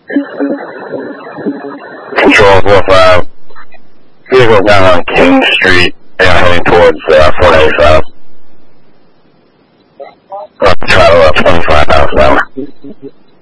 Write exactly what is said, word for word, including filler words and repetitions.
Control four five. Vehicle down on King Street, and heading towards uh, four ninety-five. Uh, throttle up twenty-five miles an hour.